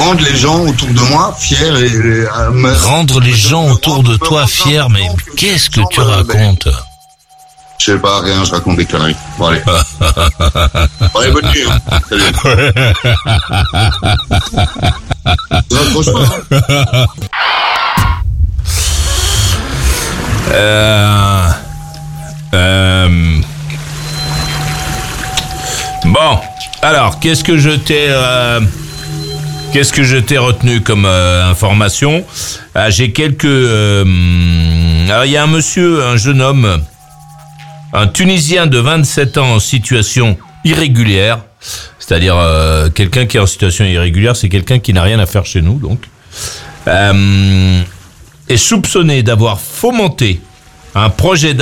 rendre les gens autour de moi fiers Rendre les gens autour de toi fiers, mais qu'est-ce que tu racontes? Je sais pas, rien, je raconte des conneries. Bon, allez. Allez, bonne nuit, hein. Salut. Non, franchement, Bon, alors, qu'est-ce que je t'ai retenu comme information? J'ai quelques... alors, il y a un jeune homme, un Tunisien de 27 ans en situation irrégulière, c'est-à-dire quelqu'un qui est en situation irrégulière, c'est quelqu'un qui n'a rien à faire chez nous, donc, est soupçonné d'avoir fomenté un projet